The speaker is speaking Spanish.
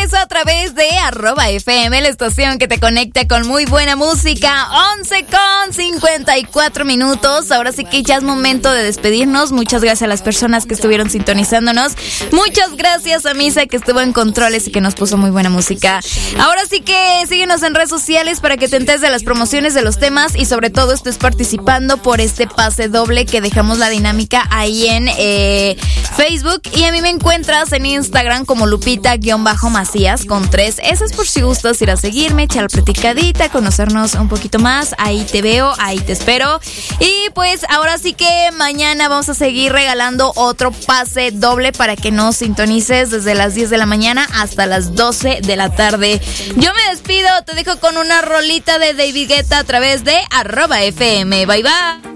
regreso a través de @FM, la estación que te conecta con muy buena música. 11:54. Ahora sí que ya es momento de despedirnos. Muchas gracias a las personas que estuvieron sintonizándonos. Muchas gracias a Misa, que estuvo en controles y que nos puso muy buena música. Ahora sí que síguenos en redes sociales para que te enteres de las promociones de los temas y sobre todo estés participando por este pase doble que dejamos la dinámica ahí en Facebook. Y a mí me encuentras en Instagram como Lupita_Macías con 3 S por si gustas ir a seguirme, echar la platicadita, conocernos un poquito más. Ahí te veo, ahí te espero. Y pues ahora sí que mañana vamos a seguir regalando otro pase doble para que nos sintonices desde las 10 de la mañana hasta las 12 de la tarde. Yo me despido, te dejo con una rolita de David Guetta a través de @FM. Bye bye.